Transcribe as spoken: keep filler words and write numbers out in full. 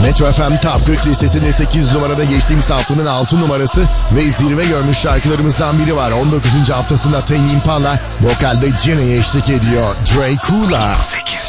Metro F M Top kırk listesinde sekiz numarada geçtiğimiz haftanın altı numarası ve zirve görmüş şarkılarımızdan biri var. on dokuzuncu haftasında Tame Impala vokalde Jenny'e eşlik ediyor. Dracula.